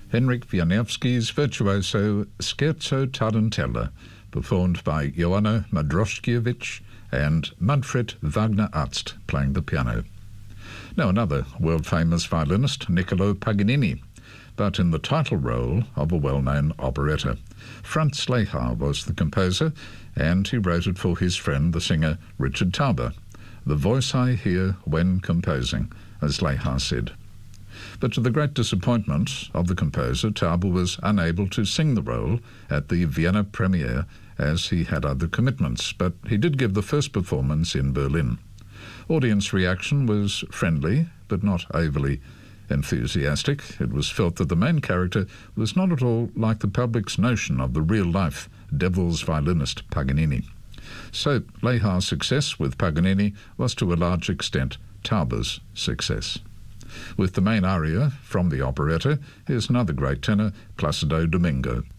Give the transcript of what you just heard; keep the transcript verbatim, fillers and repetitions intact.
Henryk Wieniawski's virtuoso Scherzo Tarantella, performed by Joanna Madroszkiewicz and Manfred Wagner-Arzt playing the piano. Now another world-famous violinist, Niccolo Paganini, but in the title role of a well-known operetta. Franz Lehár was the composer, and he wrote it for his friend, the singer Richard Tauber. "The voice I hear when composing," as Lehár said. But to the great disappointment of the composer, Tauber was unable to sing the role at the Vienna premiere as he had other commitments, but he did give the first performance in Berlin. Audience reaction was friendly, but not overly enthusiastic. It was felt that the main character was not at all like the public's notion of the real-life devil's violinist Paganini. So Lehár's success with Paganini was to a large extent Tauber's success. With the main aria from the operetta, here's another great tenor, Placido Domingo.